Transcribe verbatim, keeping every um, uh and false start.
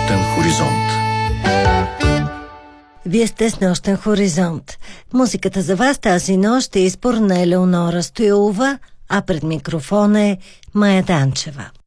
нощен хоризонт. Вие сте с нощен хоризонт. Музиката за вас тази нощ е избор на Елеонора Стоилова, а пред микрофона е Мая Данчева.